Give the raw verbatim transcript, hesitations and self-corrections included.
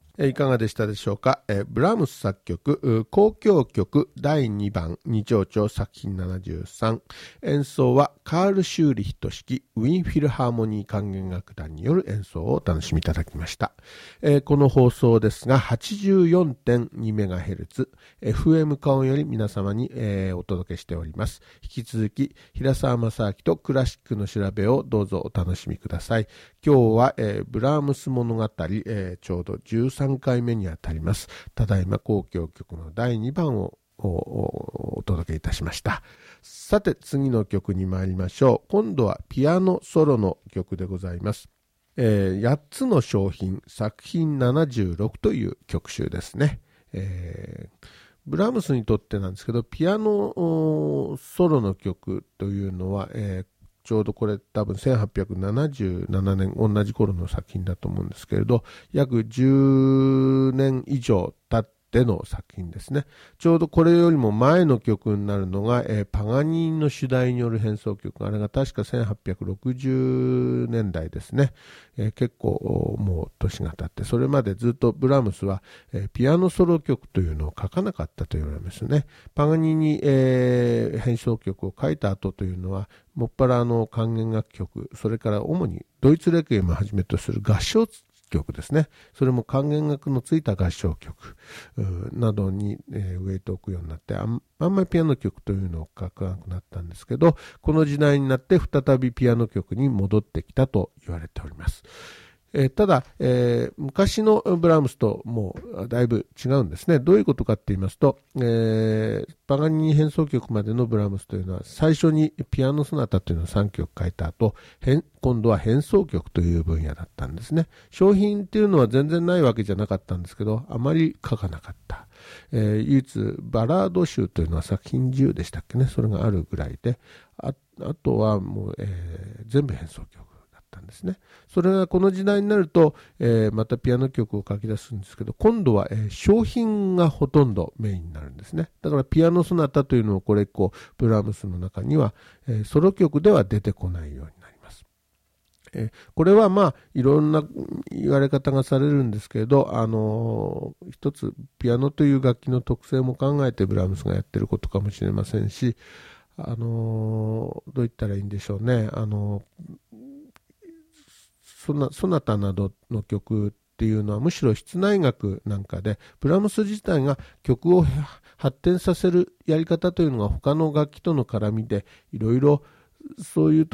いかがでしたでしょうか。えー、ブラームス作曲交響曲だいにばん二丁調作品ななじゅうさん、演奏はカール・シューリヒト指揮ウィーンフィルハーモニー管弦楽団による演奏をお楽しみいただきました。えー、この放送ですが はちじゅうよんてんにメガヘルツ エフエム 化音より皆様に、えー、お届けしております。引き続き平沢正明とクラシックの調べをどうぞお楽しみください。今日は、えー、ブラームス物語、えー、ちょうどじゅうさんかいめにあたります。ただいま交響曲のだいにばんを お, お届けいたしました。さて次の曲に参りましょう。今度はピアノソロの曲でございます。えー、やっつの商品作品ななじゅうろくという曲集ですね。えーブラームスにとってなんですけど、ピアノソロの曲というのは、えー、ちょうどこれ多分せんはっぴゃくななじゅうななねん同じ頃の作品だと思うんですけれど、約じゅうねん以上経ってでの作品ですね。ちょうどこれよりも前の曲になるのが、えー、パガニーニの主題による変奏曲。あれが確かせんはっぴゃくろくじゅうねんだいですね。えー、結構もう年が経って、それまでずっとブラームスは、えー、ピアノソロ曲というのを書かなかったと言われますね。パガニーニ、えー、変奏曲を書いた後というのは、もっぱらあの管弦楽曲、それから主にドイツレクイエムをはじめとする合唱曲ですね。それも管弦楽のついた合唱曲などに、えー、ウェイトを置くようになってあん、あんまりピアノ曲というのを書かなくなったんですけど、この時代になって再びピアノ曲に戻ってきたと言われております。えー、ただ、えー、昔のブラームスともうだいぶ違うんですね。どういうことかって言いますと、えー、パガニーニ変奏曲までのブラームスというのは最初にピアノソナタというのをさんきょく書いた後、今度は変奏曲という分野だったんですね。商品っていうのは全然ないわけじゃなかったんですけど、あまり書かなかった。えー、唯一バラード集というのは作品じゅうでしたっけね、それがあるぐらいで、 あ, あとはもう、えー、全部変奏曲んですね。それがこの時代になると、えー、またピアノ曲を書き出すんですけど、今度は、えー、商品がほとんどメインになるんですね。だからピアノソナタというのをこれ以降ブラームスの中には、えー、ソロ曲では出てこないようになります。えー、これはまあいろんな言われ方がされるんですけれど、あのー、一つピアノという楽器の特性も考えてブラームスがやってることかもしれませんし、あのー、どう言ったらいいんでしょうね。あのーソナ、ソナタなどの曲っていうのはむしろ室内楽なんかで、ブラームス自体が曲を発展させるやり方というのが他の楽器との絡みでいろいろそういう